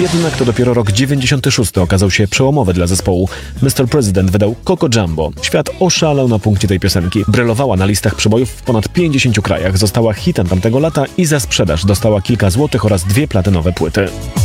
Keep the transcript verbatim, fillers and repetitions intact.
Jednak to dopiero rok dziewięćdziesiąty szósty okazał się przełomowy dla zespołu. mister President wydał Coco Jumbo. Świat oszalał na punkcie tej piosenki. Brylowała na listach przebojów w ponad pięćdziesięciu krajach, została hitem tamtego lata i za sprzedaż dostała kilka złotych oraz dwie platynowe płyty.